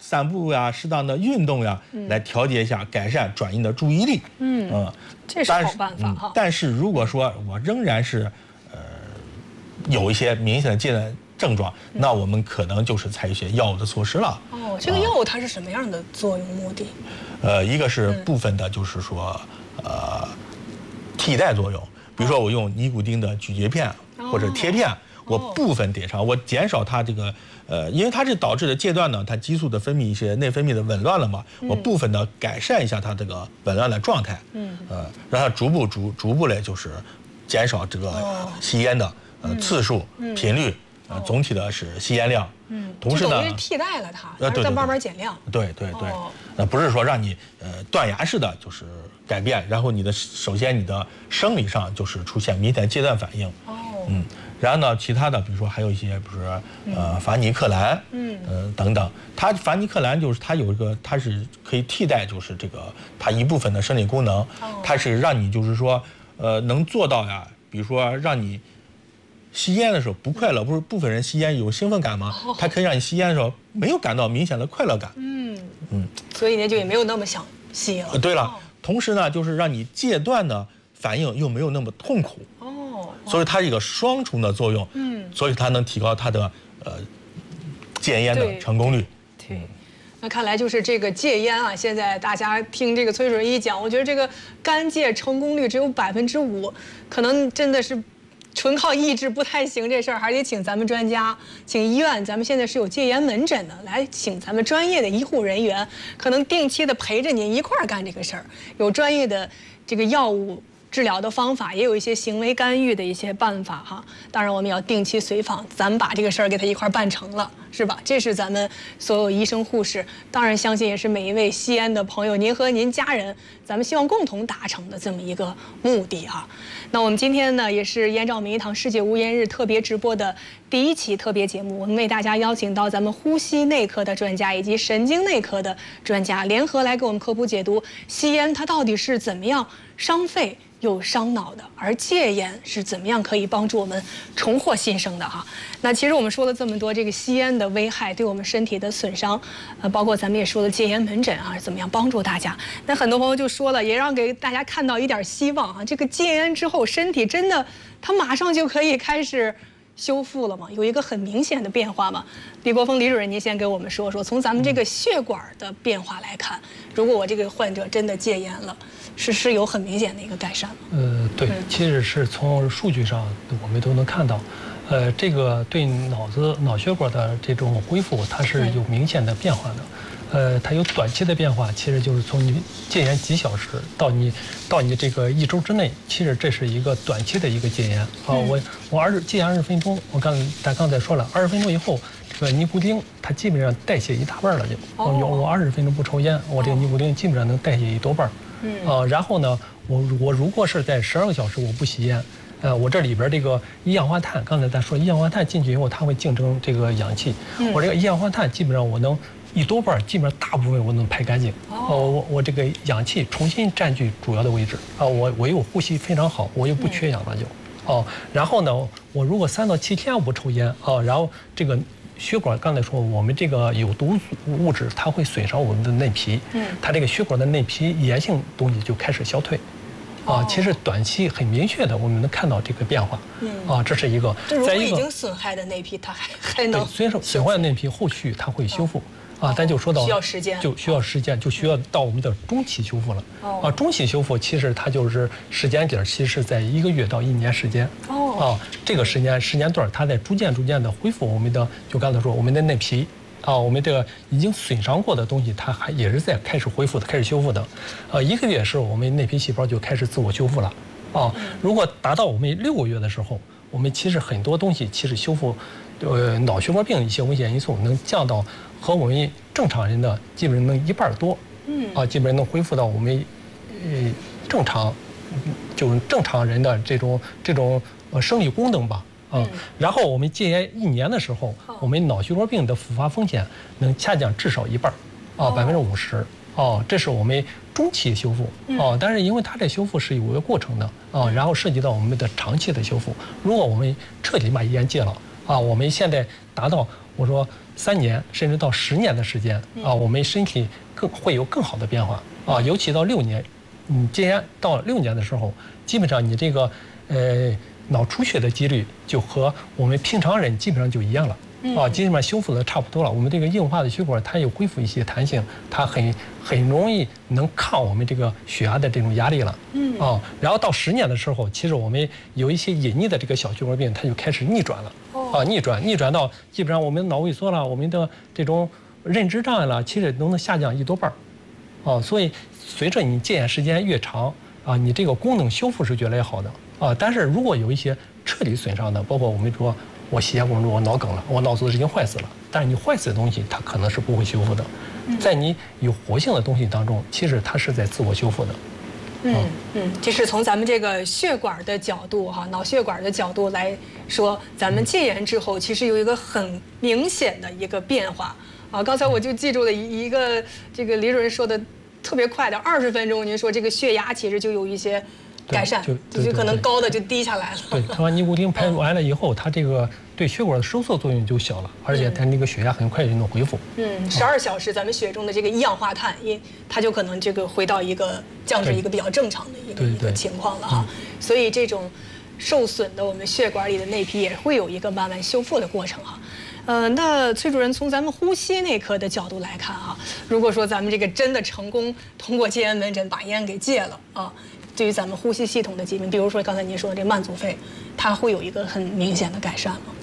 散步呀、适当的运动呀，来调节一下，改善转移的注意力。 这是好办法哈。 但是如果说我仍然是有一些明显的戒断症状，那我们可能就是采取一些药物的措施了。 这个药物它是什么样的作用目的？ 一个是部分的，就是说替代作用，比如说我用尼古丁的咀嚼片或者贴片，我部分点上，我减少它这个因为它这导致的戒断呢，它激素的分泌一些内分泌的紊乱了嘛，我部分的改善一下它这个紊乱的状态，让它逐步来就是减少这个吸烟的次数、频率，总体的是吸烟量，同时呢， 等于替代了它，再慢慢减量。 对，不是说让你断崖式的就是改变，然后首先你的生理上就是出现明显戒断反应，然后呢，其他的比如说还有一些，比如说伐尼克兰，等等，它伐尼克兰就是它有一个，它是可以替代就是这个它一部分的生理功能，它是让你就是说能做到呀，比如说让你吸烟的时候不快乐，不是部分人吸烟有兴奋感吗？它可以让你吸烟的时候没有感到明显的快乐感。 所以呢就也没有那么想吸了。 对了，同时呢就是让你戒断的反应又没有那么痛苦。所以它一个双重的作用。所以它能提高它的戒烟的成功率。 对。那看来就是这个戒烟啊，现在大家听这个崔主任一讲，我觉得这个干戒成功率只有5%，可能真的是纯靠意志不太行，这事儿还得请咱们专家，请医院，咱们现在是有戒烟门诊的，来请咱们专业的医护人员，可能定期的陪着您一块儿干这个事儿，有专业的这个药物治疗的方法，也有一些行为干预的一些办法哈。当然我们要定期随访，咱们把这个事儿给他一块儿办成了，是吧？这是咱们所有医生护士，当然相信也是每一位吸烟的朋友，您和您家人，咱们希望共同达成的这么一个目的哈。那我们今天呢，也是烟照明一堂世界无烟日特别直播的第1期特别节目，我们为大家邀请到咱们呼吸内科的专家以及神经内科的专家联合来给我们科普解读吸烟它到底是怎么样伤肺又伤脑的，而戒烟是怎么样可以帮助我们重获新生的哈。那其实我们说了这么多这个吸烟的危害对我们身体的损伤，包括咱们也说了戒烟门诊啊，怎么样帮助大家。那很多朋友就说了，也让给大家看到一点希望啊，这个戒烟之后身体真的它马上就可以开始修复了吗？有一个很明显的变化吗？李国峰李主任，您先给我们说说，从咱们这个血管的变化来看，如果我这个患者真的戒烟了，是有很明显的一个改善吗？ 对，其实是从数据上我们都能看到，这个对脑血管的这种恢复，它是有明显的变化的。它有短期的变化，其实就是从你戒烟几小时到你这个1周之内，其实这是一个短期的一个戒烟啊。我戒烟20分钟，咱刚才说了，20分钟以后，这个尼古丁它基本上代谢一大半了就。我20分钟不抽烟，我这个尼古丁基本上能代谢一多半。然后呢，我如果是在12个小时我不吸烟，我这里边这个一氧化碳，刚才咱说一氧化碳进去以后，它会竞争这个氧气。我这个一氧化碳基本上我能一多半，基本上大部分我能排干净。我这个氧气重新占据主要的位置啊，我又呼吸非常好，我又不缺氧了就。然后呢，我如果3到7天我不抽烟啊，然后这个血管刚才说我们这个有毒物质它会损伤我们的内皮，它这个血管的内皮炎性东西就开始消退。其实短期很明确的，我们能看到这个变化。这是一个。 如果已经损害的内皮，它还能虽然说损坏的内皮后续它会修复。咱就说到需要时间， 就需要到我们的中期修复了。中期修复其实它就是时间点，其实是在1个月到1年时间。这个时间段，它在逐渐的恢复我们的，就刚才说我们的内皮。我们这个已经损伤过的东西，它还也是在开始恢复的，开始修复的。1个月是我们内皮细胞就开始自我修复了。如果达到我们6个月的时候，我们其实很多东西其实修复，脑血管病一些危险因素能降到和我们正常人的基本上能1半多。基本上能恢复到我们正常，就是正常人的这种生理功能吧。然后我们戒烟1年的时候，我们脑血管病的复发风险能下降至少1半，50%。这是我们中期修复。但是因为它这修复是有一个过程的然后涉及到我们的长期的修复。如果我们彻底把烟戒了我们现在达到我说3年甚至到10年的时间啊，我们身体会有更好的变化啊，尤其到6年，戒烟到6年的时候，基本上你这个脑出血的几率就和我们平常人基本上就一样了。啊，基本上修复的差不多了。我们这个硬化的血管，它有恢复一些弹性，它很容易能抗我们这个血压的这种压力了。然后到10年的时候，其实我们有一些隐匿的这个小血管病，它就开始逆转了。逆转到基本上我们脑萎缩了，我们的这种认知障碍了，其实都能下降1多半。所以随着你戒烟时间越长，你这个功能修复是越来越好的。但是如果有一些彻底损伤的，包括我们说。我吸烟过程中我脑梗了，我脑子已经坏死了。但是你坏死的东西，它可能是不会修复的。在你有活性的东西当中，其实它是在自我修复的。 这是从咱们这个血管的角度哈，脑血管的角度来说，咱们戒烟之后，其实有一个很明显的一个变化啊。刚才我就记住了一个这个李主任说的特别快的20分钟，您说这个血压其实就有一些。改善就可能高的就低下来了。 对，它把尼古丁排完了以后，它这个对血管的收缩作用就小了，而且它那个血压很快就能恢复。 12小时咱们血中的这个一氧化碳，它就可能这个回到一个降至一个比较正常的一个情况了哈。所以这种受损的我们血管里的内皮也会有一个慢慢修复的过程哈。那崔主任从咱们呼吸内科的角度来看啊，如果说咱们这个真的成功通过戒烟门诊把烟给戒了啊。对于咱们呼吸系统的疾病，比如说刚才您说的这慢阻肺，它会有一个很明显的改善吗？